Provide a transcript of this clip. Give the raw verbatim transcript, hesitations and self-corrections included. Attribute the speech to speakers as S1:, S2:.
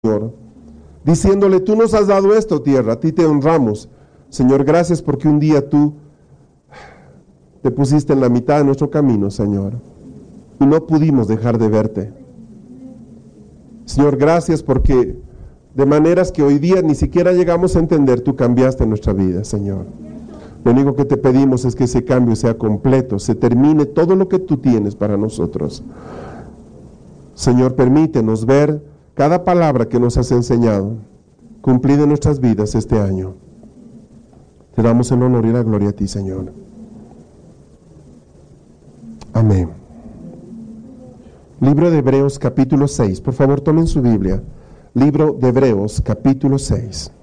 S1: Señor, diciéndole: tú nos has dado esto, tierra, a ti te honramos. Señor, gracias porque un día tú te pusiste en la mitad de nuestro camino, Señor, y no pudimos dejar de verte. Señor, gracias porque de maneras que hoy día ni siquiera llegamos a entender, tú cambiaste nuestra vida, Señor. Lo único que te pedimos es que ese cambio sea completo, se termine todo lo que tú tienes para nosotros. Señor, permítenos ver cada palabra que nos has enseñado cumplida en nuestras vidas este año. Te damos el honor y la gloria a ti, Señor. Amén. Libro de Hebreos capítulo seis. Por favor, tomen su Biblia. Libro de Hebreos capítulo seis.